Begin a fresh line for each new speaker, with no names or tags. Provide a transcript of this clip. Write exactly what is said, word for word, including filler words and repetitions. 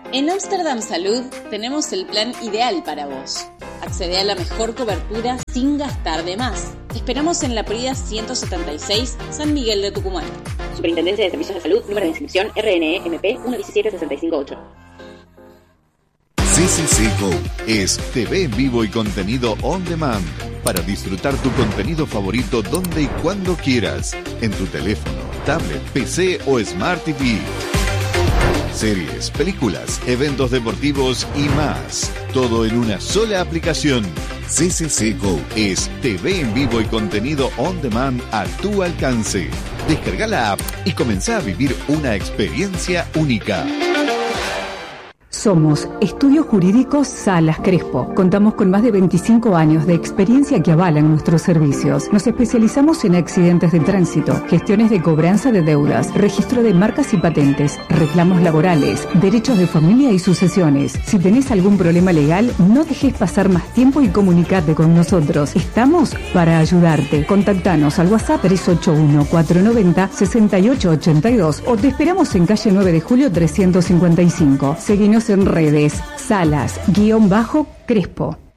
En Amsterdam Salud tenemos el plan ideal para vos. Accede a la mejor cobertura sin gastar de más. Te esperamos en la Prida ciento setenta y seis, San Miguel de Tucumán.
Superintendencia de Servicios de Salud, número de inscripción R N E M P uno siete seis cinco ocho.
C C C Go es T V en vivo y contenido on demand para disfrutar tu contenido favorito donde y cuando quieras, en tu teléfono, tablet, P C o Smart T V. Series, películas, eventos deportivos y más. Todo en una sola aplicación. C C C Go es T V en vivo y contenido on demand a tu alcance. Descarga la app y comenzá a vivir una experiencia única.
Somos Estudios Jurídicos Salas Crespo. Contamos con más de veinticinco años de experiencia que avalan nuestros servicios. Nos especializamos en accidentes de tránsito, gestiones de cobranza de deudas, registro de marcas y patentes, reclamos laborales, derechos de familia y sucesiones. Si tenés algún problema legal, no dejes pasar más tiempo y comunicate con nosotros. Estamos para ayudarte. Contactanos al WhatsApp tres ocho uno, cuatro nueve cero, seis ocho ocho dos o te esperamos en calle nueve de julio trescientos cincuenta y cinco. Seguinos en redes, Salas, guión bajo, Crespo.